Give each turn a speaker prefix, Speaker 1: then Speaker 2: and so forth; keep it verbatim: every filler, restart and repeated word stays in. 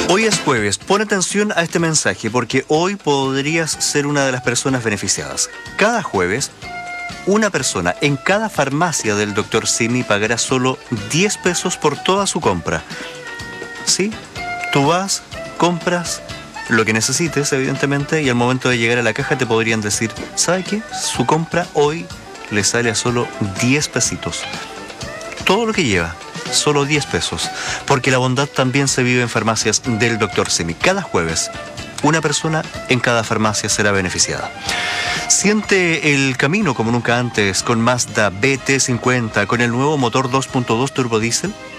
Speaker 1: Hoy es jueves, pon atención a este mensaje porque hoy podrías ser una de las personas beneficiadas. Cada jueves, una persona en cada farmacia del doctor Simi pagará solo diez pesos por toda su compra. ¿Sí? Tú vas, compras lo que necesites, evidentemente, y al momento de llegar a la caja te podrían decir, ¿sabe qué? Su compra hoy le sale a solo diez pesitos. Todo lo que lleva. Solo diez pesos, porque la bondad también se vive en farmacias del doctor Simi. Cada jueves, una persona en cada farmacia será beneficiada. Siente el camino como nunca antes con Mazda B T cincuenta, con el nuevo motor dos punto dos turbodiesel.